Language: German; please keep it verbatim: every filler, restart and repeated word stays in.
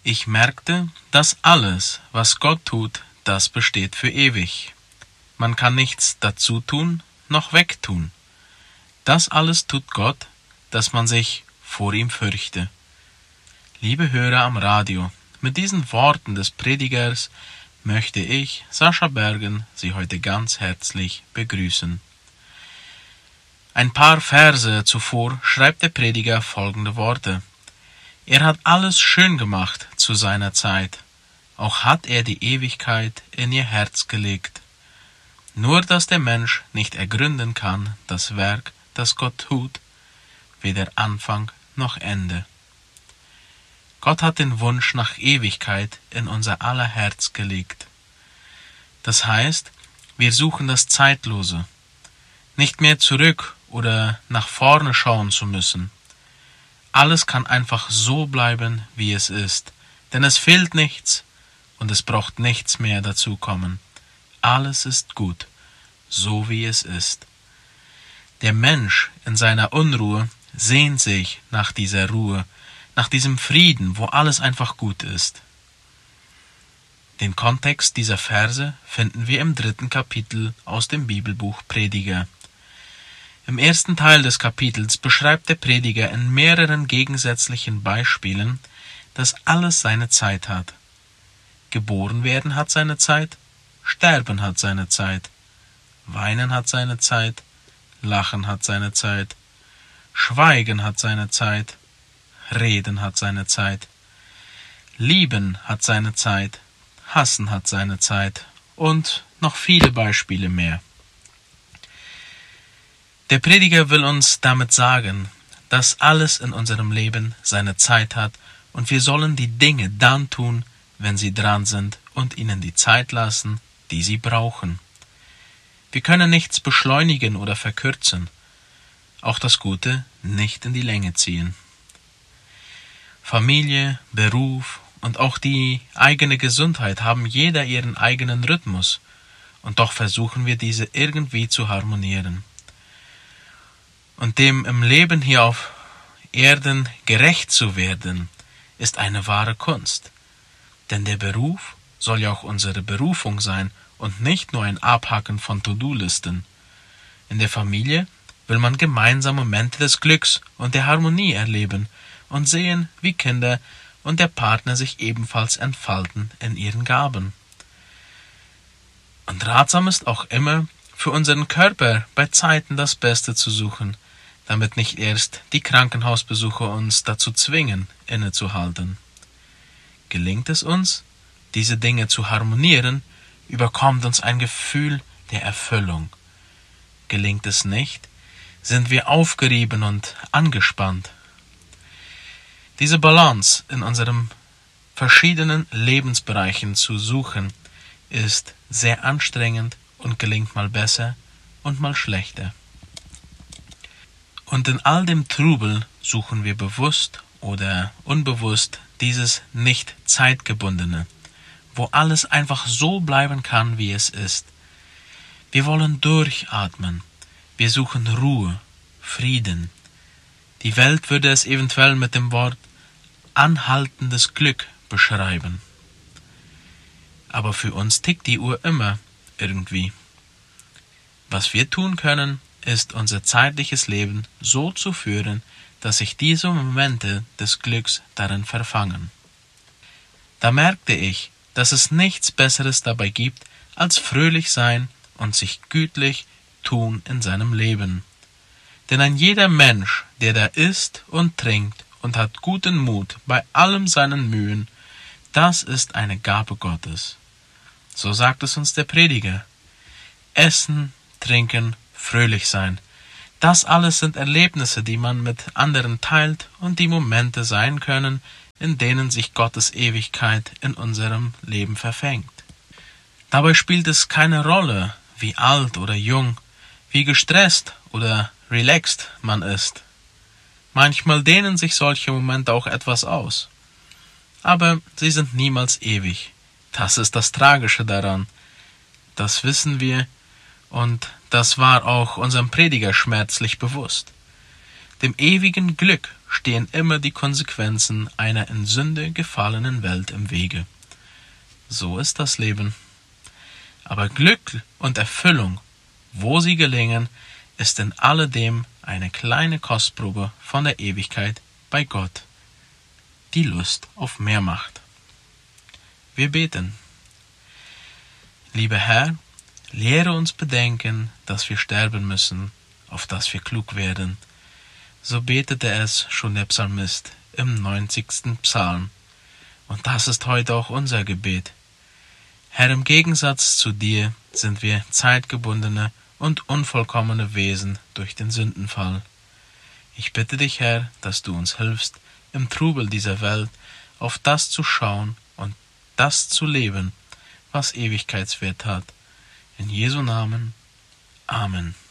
Ich merkte, dass alles, was Gott tut, das besteht für ewig. Man kann nichts dazu tun, noch wegtun. Das alles tut Gott, dass man sich vor ihm fürchte. Liebe Hörer am Radio, mit diesen Worten des Predigers möchte ich, Sascha Bergen, Sie heute ganz herzlich begrüßen. Ein paar Verse zuvor schreibt der Prediger folgende Worte. Er hat alles schön gemacht zu seiner Zeit, auch hat er die Ewigkeit in ihr Herz gelegt. Nur dass der Mensch nicht ergründen kann, das Werk, das Gott tut, weder Anfang noch Ende. Gott hat den Wunsch nach Ewigkeit in unser aller Herz gelegt. Das heißt, wir suchen das Zeitlose, nicht mehr zurück oder nach vorne schauen zu müssen. Alles kann einfach so bleiben, wie es ist, denn es fehlt nichts und es braucht nichts mehr dazukommen. Alles ist gut, so wie es ist. Der Mensch in seiner Unruhe sehnt sich nach dieser Ruhe, nach diesem Frieden, wo alles einfach gut ist. Den Kontext dieser Verse finden wir im dritten Kapitel aus dem Bibelbuch Prediger. Im ersten Teil des Kapitels beschreibt der Prediger in mehreren gegensätzlichen Beispielen, dass alles seine Zeit hat. Geboren werden hat seine Zeit, sterben hat seine Zeit, weinen hat seine Zeit, lachen hat seine Zeit, schweigen hat seine Zeit, reden hat seine Zeit, lieben hat seine Zeit, hassen hat seine Zeit und noch viele Beispiele mehr. Der Prediger will uns damit sagen, dass alles in unserem Leben seine Zeit hat und wir sollen die Dinge dann tun, wenn sie dran sind und ihnen die Zeit lassen, die sie brauchen. Wir können nichts beschleunigen oder verkürzen, auch das Gute nicht in die Länge ziehen. Familie, Beruf und auch die eigene Gesundheit haben jeder ihren eigenen Rhythmus, und doch versuchen wir diese irgendwie zu harmonieren. Und dem im Leben hier auf Erden gerecht zu werden, ist eine wahre Kunst. Denn der Beruf soll ja auch unsere Berufung sein und nicht nur ein Abhaken von To-Do-Listen. In der Familie will man gemeinsam Momente des Glücks und der Harmonie erleben und sehen, wie Kinder und der Partner sich ebenfalls entfalten in ihren Gaben. Und ratsam ist auch immer, für unseren Körper bei Zeiten das Beste zu suchen, damit nicht erst die Krankenhausbesuche uns dazu zwingen, innezuhalten. Gelingt es uns, diese Dinge zu harmonieren, überkommt uns ein Gefühl der Erfüllung. Gelingt es nicht, sind wir aufgerieben und angespannt. Diese Balance in unseren verschiedenen Lebensbereichen zu suchen, ist sehr anstrengend und gelingt mal besser und mal schlechter. Und in all dem Trubel suchen wir bewusst oder unbewusst dieses nicht zeitgebundene, wo alles einfach so bleiben kann, wie es ist. Wir wollen durchatmen. Wir suchen Ruhe, Frieden. Die Welt würde es eventuell mit dem Wort anhaltendes Glück beschreiben. Aber für uns tickt die Uhr immer irgendwie. Was wir tun können, ist unser zeitliches Leben so zu führen, dass sich diese Momente des Glücks darin verfangen. Da merkte ich, dass es nichts Besseres dabei gibt, als fröhlich sein und sich gütlich tun in seinem Leben. Denn ein jeder Mensch, der da isst und trinkt und hat guten Mut bei allem seinen Mühen, das ist eine Gabe Gottes. So sagt es uns der Prediger. Essen, trinken, fröhlich sein. Das alles sind Erlebnisse, die man mit anderen teilt und die Momente sein können, in denen sich Gottes Ewigkeit in unserem Leben verfängt. Dabei spielt es keine Rolle, wie alt oder jung, wie gestresst oder relaxed man ist. Manchmal dehnen sich solche Momente auch etwas aus. Aber sie sind niemals ewig. Das ist das Tragische daran. Das wissen wir und das war auch unserem Prediger schmerzlich bewusst. Dem ewigen Glück stehen immer die Konsequenzen einer in Sünde gefallenen Welt im Wege. So ist das Leben. Aber Glück und Erfüllung, wo sie gelingen, ist in alledem eine kleine Kostprobe von der Ewigkeit bei Gott, die Lust auf mehr macht. Wir beten. Lieber Herr, lehre uns bedenken, dass wir sterben müssen, auf dass wir klug werden. So betete es schon der Psalmist im neunzigsten Psalm. Und das ist heute auch unser Gebet. Herr, im Gegensatz zu dir sind wir zeitgebundene und unvollkommene Wesen durch den Sündenfall. Ich bitte dich, Herr, dass du uns hilfst, im Trubel dieser Welt auf das zu schauen und das zu leben, was Ewigkeitswert hat. In Jesu Namen. Amen.